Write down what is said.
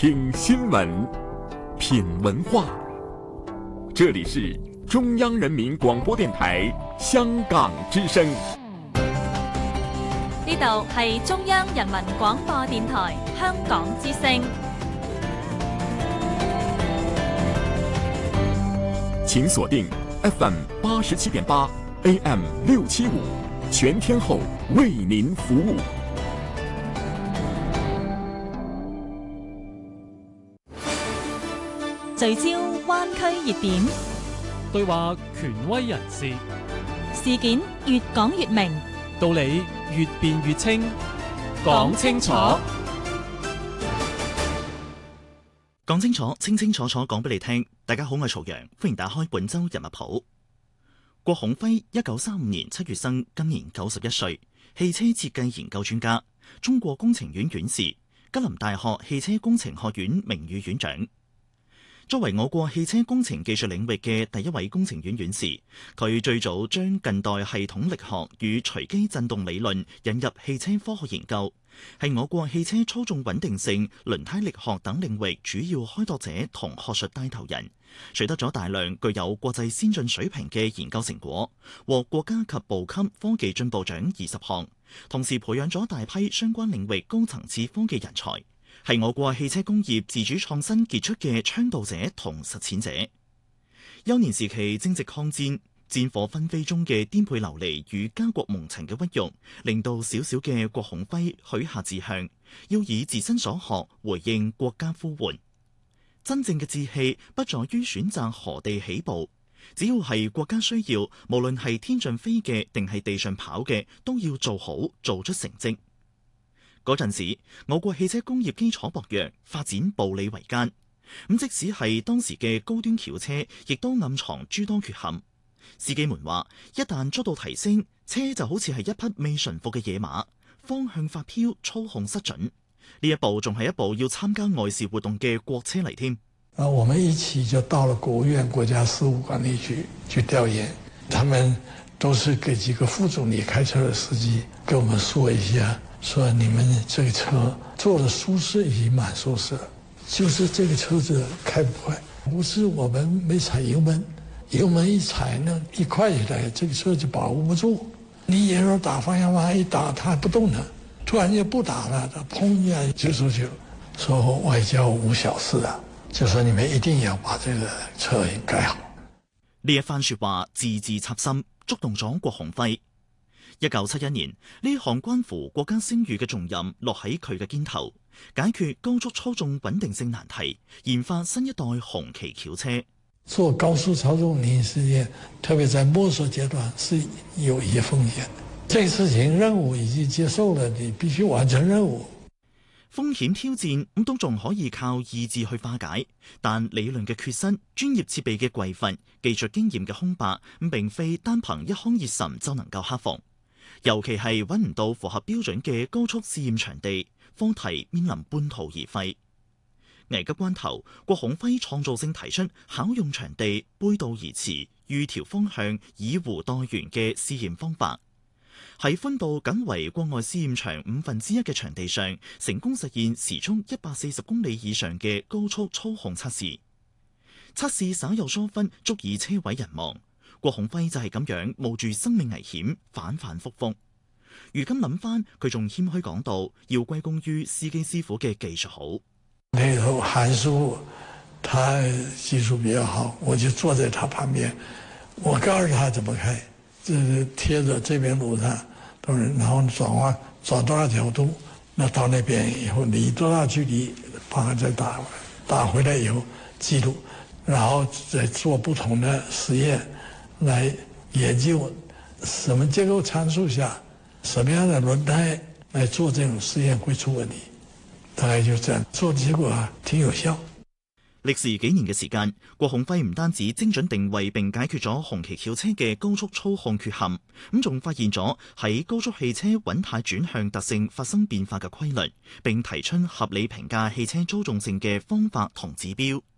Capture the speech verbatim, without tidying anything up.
听新闻，品文化。这里是中央人民广播電台香港之聲。 呢度係中央人民廣播電台香港之聲。 請鎖定 F M 八十七點八 A M 六七五，全天候為您服務。 聚焦灣區熱點， 對話權威人士， 事件越講越明， 道理越辯越清，講清楚， 講清楚，清清楚楚講俾你聽。大家好，我係曹陽，歡迎打開本周人物譜。郭鴻輝一九三五年七月生，今年九十一歲，汽車設計研究專家，中國工程院院士，吉林大學汽車工程學院名譽院長。作為我國汽車工程技術領域嘅第一位工程院院士，佢最早將近代系統力學與隨機振動理論引入汽車科學研究，係我國汽車操縱穩定性、輪胎力學等領域主要開拓者同學術帶頭人，取得咗大量具有國際先進水平嘅研究成果，獲國家級部級科技進步獎二十項，同時培養咗大批相關領域高層次科技人才，係我國汽車工業自主創新傑出嘅倡導者同實踐者。幼年時期正值抗戰，戰火紛飛中嘅顛沛流離與家國蒙塵嘅屈辱，令到小小嘅郭鴻輝許下志向，要以自身所學回應國家呼喚。真正嘅志氣不在於選擇何地起步，只要係國家需要，無論係天上飛嘅定係地上跑嘅，都要做好，做出成績。嗰陣時，我國汽車工業基礎薄弱，發展步履維艱。咁即使係當時嘅高端轎車，亦都暗藏諸多缺陷。司機們話，一旦速度提升，車就好似係一匹未馴服嘅野馬，方向發飄，操控失準。呢一部仲係一部要參加外事活動嘅國車嚟添。 啊，我們一起就到了國務院國家事務管理局去調研，他們都是給幾個副總理開車的司機，給我們說一下。說你們這個車坐的舒適已經蠻舒適了，就是這個車子開不快，不是我們沒踩油門，油門一踩呢，一快起來，這個車就把握不住。你也要打方向盤一打，它不動了，突然間不打了，它砰一下就出去了。說外交無小事啊，就說你們一定要把這個車改好。 呢一番說話字字插心，觸動咗郭鴻輝。一九七一年，呢項關乎國家聲譽嘅重任落喺佢嘅肩頭，解決高速操縱穩定性難題，研發新一代紅旗轎車。 做高速操縱零實驗，特別在摸索階段是有一些風險。這個事情任務已經接受了，你必須完成任務。 風險挑戰咁都仲可以靠意志去化解，但理論嘅缺失、專業設備嘅匱乏、技術經驗嘅空白，咁並非單憑一腔熱忱就能夠克服。尤其係揾唔到符合標準嘅高速試驗場地，課題面臨半途而廢。危急關頭，郭鴻輝創造性提出巧用場地、背道而馳、預調方向、以弧代圓嘅試驗方法，喺寬度僅為國外試驗場五分之一嘅場地上，成功實現時速一百四十公里以上嘅高速操控測試。測試稍有疏忽，足以車毀人亡。郭鴻輝就係咁樣冒住生命危險反反复复。如今諗翻，佢仲謙虛講到，要歸功於司機師傅嘅技術好。 那頭韓叔，他技術比較好，我就坐在他旁邊，我告訴他怎麼開，這貼着這邊路上，然後轉彎轉多少角度，那到那邊以後離多大距離，把它再打打回來以後記錄，然後再做不同的實驗。來研究什麼結構參數下，什麼樣的輪胎來做這種實驗會出問題，大概就這樣做，結果啊挺有效。 歷時幾年嘅時間，郭鴻輝唔單止精準定位並解決咗紅旗轎車嘅高速操控缺陷，咁仲發現咗喺高速汽車穩態轉向特性發生變化嘅規律，並提出合理評價汽車操縱性嘅方法同指標。